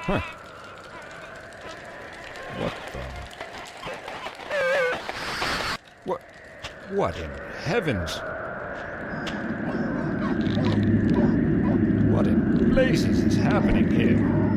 Huh. What the... What in heavens? What in blazes is happening here?